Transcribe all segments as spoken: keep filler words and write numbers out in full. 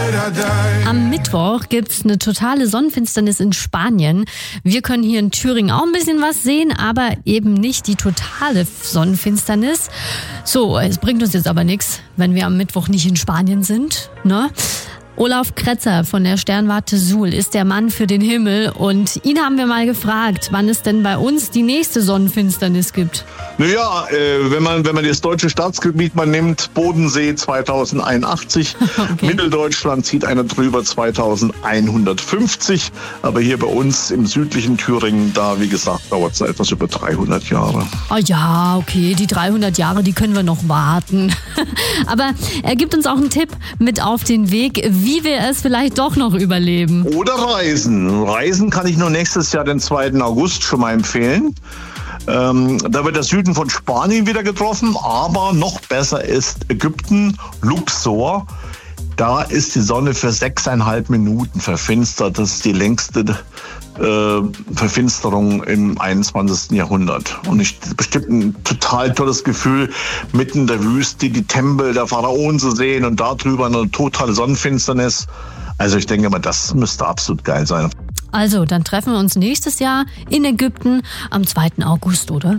Am Mittwoch gibt es eine totale Sonnenfinsternis in Spanien. Wir können hier in Thüringen auch ein bisschen was sehen, aber eben nicht die totale Sonnenfinsternis. So, es bringt uns jetzt aber nichts, wenn wir am Mittwoch nicht in Spanien sind, ne? Olaf Kretzer von der Sternwarte Suhl ist der Mann für den Himmel und ihn haben wir mal gefragt, wann es denn bei uns die nächste Sonnenfinsternis gibt. Naja, äh, wenn man wenn man das deutsche Staatsgebiet mal nimmt, Bodensee zweitausendeinundachtzig, okay. Mitteldeutschland zieht einer drüber zweitausendeinhundertfünfzig, aber hier bei uns im südlichen Thüringen, da wie gesagt, dauert es etwas über dreihundert Jahre. Oh ja, okay, die dreihundert Jahre, die können wir noch warten. Aber er gibt uns auch einen Tipp mit auf den Weg, wie wir es vielleicht doch noch überleben. Oder reisen. Reisen kann ich nur nächstes Jahr, den zweiten August, schon mal empfehlen. Ähm, da wird der Süden von Spanien wieder getroffen, aber noch besser ist Ägypten, Luxor. Da ist die Sonne für sechseinhalb Minuten verfinstert. Das ist die längste äh, Verfinsterung im einundzwanzigsten Jahrhundert. Und ich, bestimmt ein total tolles Gefühl, mitten in der Wüste die Tempel der Pharaonen zu sehen und darüber eine totale Sonnenfinsternis. Also ich denke mal, das müsste absolut geil sein. Also, dann treffen wir uns nächstes Jahr in Ägypten am zweiten August, oder?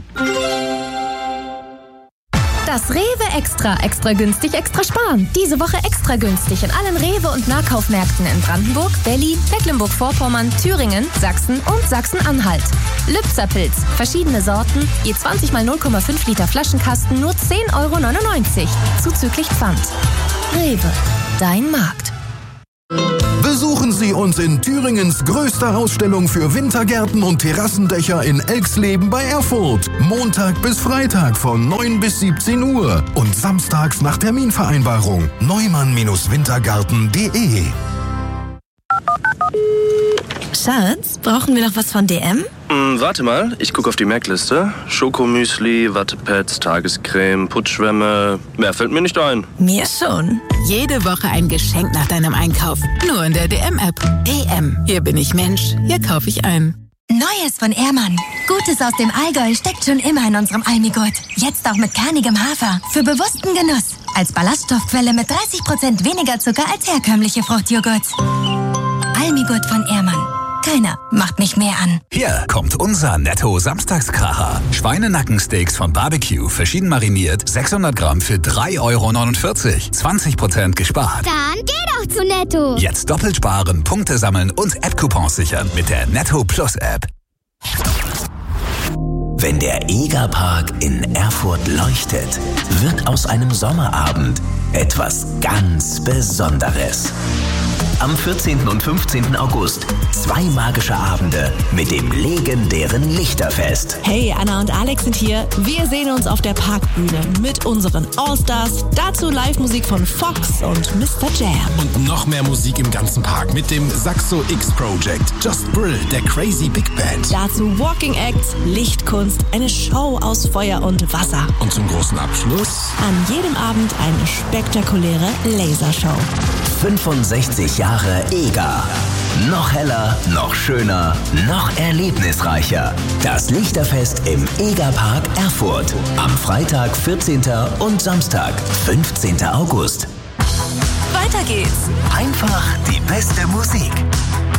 Das Rewe Extra. Extra günstig, extra sparen. Diese Woche extra günstig in allen Rewe- und Nahkaufmärkten in Brandenburg, Berlin, Mecklenburg-Vorpommern, Thüringen, Sachsen und Sachsen-Anhalt. Lübzer-Pilz. Verschiedene Sorten. Je zwanzig mal null Komma fünf Liter Flaschenkasten nur zehn Euro neunundneunzig. Zuzüglich Pfand. Rewe. Dein Markt. Besuchen Sie uns in Thüringens größter Ausstellung für Wintergärten und Terrassendächer in Elxleben bei Erfurt. Montag bis Freitag von neun bis siebzehn Uhr und samstags nach Terminvereinbarung. neumann Wintergarten punkt de. Schatz, brauchen wir noch was von D M? Mm, warte mal, ich gucke auf die Merkliste. Schokomüsli, Wattepads, Tagescreme, Putzschwämme. Mehr fällt mir nicht ein. Mir schon. Jede Woche ein Geschenk nach deinem Einkauf. Nur in der D M-App. D M. Hier bin ich Mensch. Hier kaufe ich ein. Neues von Ehrmann. Gutes aus dem Allgäu steckt schon immer in unserem Almigurt. Jetzt auch mit kernigem Hafer. Für bewussten Genuss. Als Ballaststoffquelle mit dreißig Prozent weniger Zucker als herkömmliche Fruchtjoghurts. Almigurt von Ehrmann. Keiner macht mich mehr an. Hier kommt unser Netto-Samstagskracher. Schweinenackensteaks von Barbecue, verschieden mariniert, sechshundert Gramm für drei Euro neunundvierzig. zwanzig Prozent gespart. Dann geh doch zu Netto. Jetzt doppelt sparen, Punkte sammeln und App-Coupons sichern mit der Netto Plus App. Wenn der Egerpark in Erfurt leuchtet, wird aus einem Sommerabend etwas ganz Besonderes. Am vierzehnten und fünfzehnten August zwei magische Abende mit dem legendären Lichterfest. Hey, Anna und Alex sind hier. Wir sehen uns auf der Parkbühne mit unseren Allstars. Dazu Live-Musik von Fox und Mister Jam. Und noch mehr Musik im ganzen Park mit dem Saxo X Project, Just Brill, der Crazy Big Band. Dazu Walking Acts, Lichtkunst, eine Show aus Feuer und Wasser. Und zum großen Abschluss an jedem Abend eine spektakuläre Lasershow. fünfundsechzig Jahre Eger. Noch heller, noch schöner, noch erlebnisreicher. Das Lichterfest im Egerpark Erfurt. Am Freitag, vierzehnten und Samstag, fünfzehnten August. Weiter geht's. Einfach die beste Musik.